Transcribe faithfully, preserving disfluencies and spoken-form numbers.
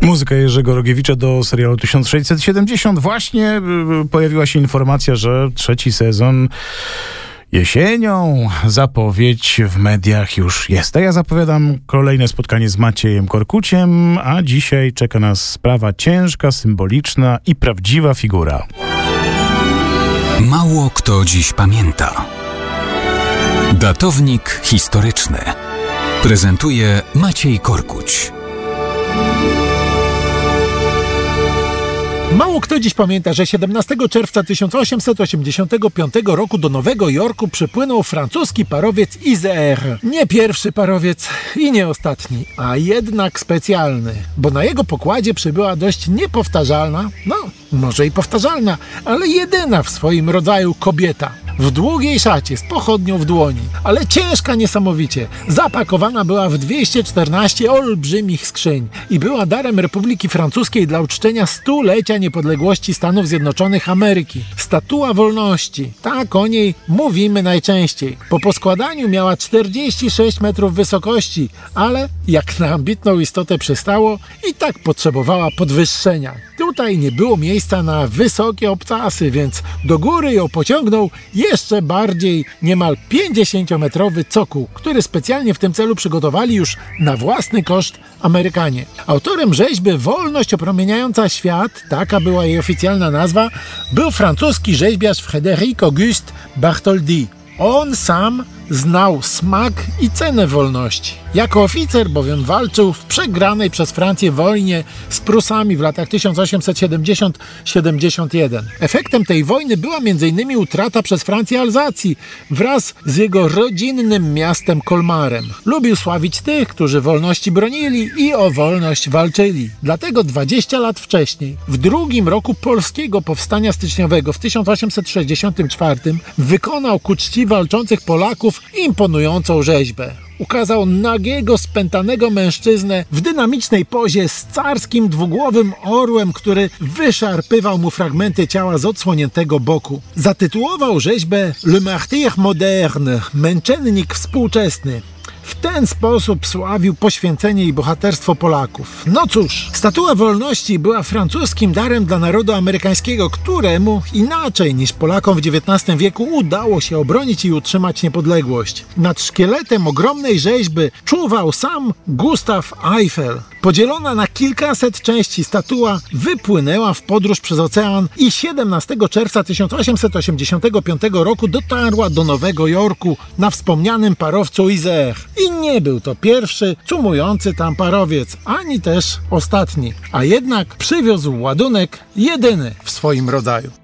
Muzyka Jerzego Rogiewicza do serialu tysiąc sześćset siedemdziesiąt. Właśnie pojawiła się informacja, że trzeci sezon jesienią, zapowiedź w mediach już jest. A ja zapowiadam kolejne spotkanie z Maciejem Korkuciem, a dzisiaj czeka nas sprawa ciężka, symboliczna i prawdziwa figura. Mało kto dziś pamięta. Datownik historyczny prezentuje Maciej Korkuć. Mało kto dziś pamięta, że siedemnastego czerwca tysiąc osiemset osiemdziesiątego piątego roku do Nowego Jorku przypłynął francuski parowiec Isère. Nie pierwszy parowiec i nie ostatni, a jednak specjalny, bo na jego pokładzie przybyła dość niepowtarzalna, no może i powtarzalna, ale jedyna w swoim rodzaju kobieta. W długiej szacie, z pochodnią w dłoni, ale ciężka niesamowicie. Zapakowana była w dwieście czternaście olbrzymich skrzyń i była darem Republiki Francuskiej dla uczczenia stulecia niepodległości Stanów Zjednoczonych Ameryki. Statua Wolności, tak o niej mówimy najczęściej. Po poskładaniu miała czterdzieści sześć metrów wysokości, ale jak na ambitną istotę przystało, i tak potrzebowała podwyższenia. Tutaj nie było miejsca na wysokie obcasy, więc do góry ją pociągnął jeszcze bardziej niemal pięćdziesięciometrowy cokół, który specjalnie w tym celu przygotowali już na własny koszt Amerykanie. Autorem rzeźby Wolność opromieniająca świat, taka była jej oficjalna nazwa, był francuski rzeźbiarz Frédéric Auguste Bartholdi. On sam znał smak i cenę wolności. Jako oficer bowiem walczył w przegranej przez Francję wojnie z Prusami w latach tysiąc osiemset siedemdziesiąt do siedemdziesiąt jeden. Efektem tej wojny była między innymi utrata przez Francję Alzacji wraz z jego rodzinnym miastem Colmarem. Lubił sławić tych, którzy wolności bronili i o wolność walczyli. Dlatego dwadzieścia lat wcześniej, w drugim roku polskiego powstania styczniowego w tysiąc osiemset sześćdziesiątym czwartym, wykonał ku czci walczących Polaków imponującą rzeźbę. Ukazał nagiego, spętanego mężczyznę w dynamicznej pozie z carskim dwugłowym orłem, który wyszarpywał mu fragmenty ciała z odsłoniętego boku. Zatytułował rzeźbę Le Martyr Moderne, męczennik współczesny. W ten sposób sławił poświęcenie i bohaterstwo Polaków. No cóż, Statua Wolności była francuskim darem dla narodu amerykańskiego, któremu inaczej niż Polakom w dziewiętnastym wieku udało się obronić i utrzymać niepodległość. Nad szkieletem ogromnej rzeźby czuwał sam Gustav Eiffel. Podzielona na kilkaset części statua wypłynęła w podróż przez ocean i siedemnastego czerwca tysiąc osiemset osiemdziesiątego piątego roku dotarła do Nowego Jorku na wspomnianym parowcu Isère. I nie był to pierwszy cumujący tam parowiec, ani też ostatni, a jednak przywiózł ładunek jedyny w swoim rodzaju.